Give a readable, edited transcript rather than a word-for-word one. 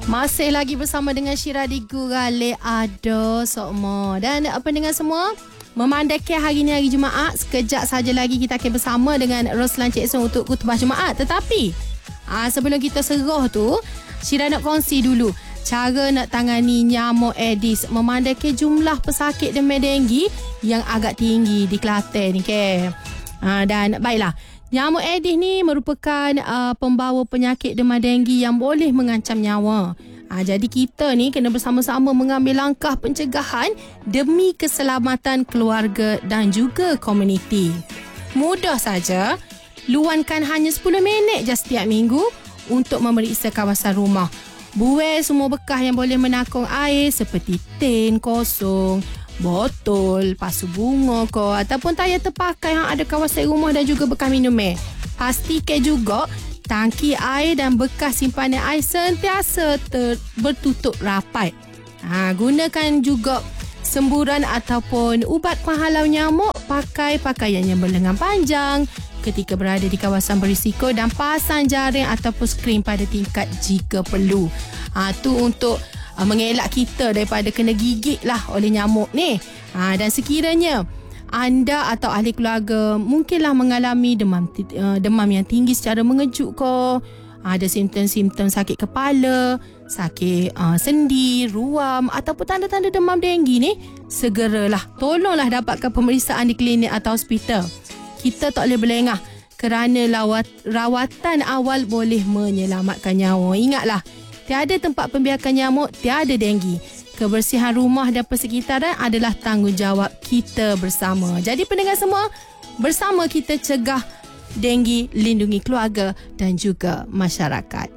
Masih lagi bersama dengan Syira di Gurale Ado Sokmo. Dan pendengar semua, memandaki hari ni hari Jumaat, sekejap saja lagi kita akan bersama dengan Roslan Cik Song untuk khutbah Jumaat. Tetapi sebelum kita serah tu, Syira nak kongsi dulu cara nak tangani nyamuk Aedes, memandaki jumlah pesakit demam denggi yang agak tinggi di Kelantan ni ke. Dan baiklah, nyamuk Aedes ni merupakan pembawa penyakit demam denggi yang boleh mengancam nyawa. Jadi kita ni kena bersama-sama mengambil langkah pencegahan demi keselamatan keluarga dan juga komuniti. Mudah saja, luangkan hanya 10 minit je setiap minggu untuk memeriksa kawasan rumah. Buai semua bekas yang boleh menakung air seperti tin kosong, botol, pasu bunga ataupun tayar terpakai yang ada kawasan rumah dan juga bekas minum air. Pastikan juga tangki air dan bekas simpanan air sentiasa bertutup rapat. Gunakan juga semburan ataupun ubat penghalau nyamuk. Pakai pakaian yang berlengan panjang ketika berada di kawasan berisiko dan pasang jaring ataupun skrin pada tingkat jika perlu. Tu untuk mengelak kita daripada kena gigit lah oleh nyamuk ni. Dan sekiranya anda atau ahli keluarga mungkinlah mengalami demam yang tinggi secara mengejut ada simptom-simptom sakit kepala, sakit sendi, ruam ataupun tanda-tanda demam denggi ni, segeralah tolonglah dapatkan pemeriksaan di klinik atau hospital. Kita tak boleh berlengah kerana rawatan awal boleh menyelamatkan nyawa. Ingatlah, tiada tempat pembiakan nyamuk, tiada denggi. Kebersihan rumah dan persekitaran adalah tanggungjawab kita bersama. Jadi pendengar semua, bersama kita cegah denggi, lindungi keluarga dan juga masyarakat.